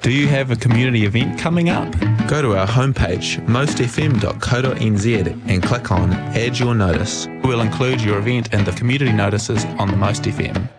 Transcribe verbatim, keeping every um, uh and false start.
Do you have a community event coming up? Go to our homepage, most f m dot co dot n z and click on Add Your Notice. We'll include your event in the community notices on the Most F M.